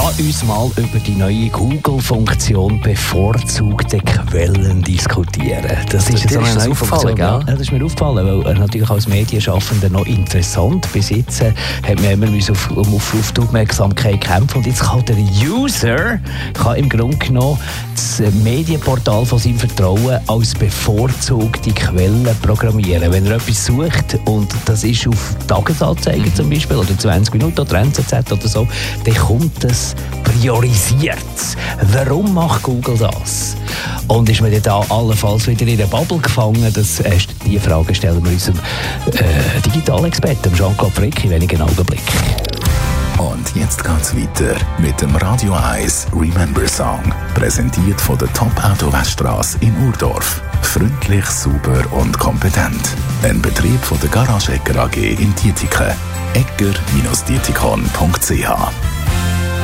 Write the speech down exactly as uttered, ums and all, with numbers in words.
Lass uns mal über die neue Google-Funktion bevorzugte Quellen diskutieren. Das, das ist so eine neue Funktion. Ja, das ist mir aufgefallen, weil natürlich als Medienschaffender noch interessant. Bis jetzt äh, hat man immer auf, um auf, auf die Aufmerksamkeit kämpfen. Und jetzt kann der User kann im Grunde genommen das Medienportal von seinem Vertrauen als bevorzugte Quellen programmieren. Wenn er etwas sucht, und das ist auf Tagesanzeigen mhm. zum Beispiel, oder zwanzig Minuten oder N Z Z oder so, dann kommt das priorisiert. Warum macht Google das? Und ist man da allenfalls wieder in der Bubble gefangen? Das, äh, diese Frage stellen wir unserem äh, Digitalexperten Jean-Claude Fricke in wenigen Augenblicken. Und jetzt geht's weiter mit dem Radio eins Remember Song. Präsentiert von der Top-Auto Weststrasse in Urdorf. Freundlich, sauber und kompetent. Ein Betrieb von der Garage Egger A G in Dietiken. egger Bindestrich dietikon punkt c h